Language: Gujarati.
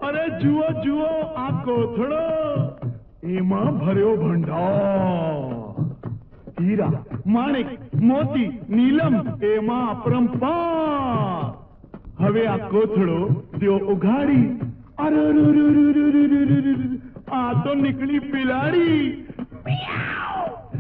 અરે જુઓ જુઓ આ કોથળો, એમાં ભર્યો ભંડાર, હીરા, માણેક, મોતી, નીલમ, એમાં અપરંપાર. હવે આ કોથળો તેઓ ઉઘાડી, અરે આ તો નીકળી બિલાડી.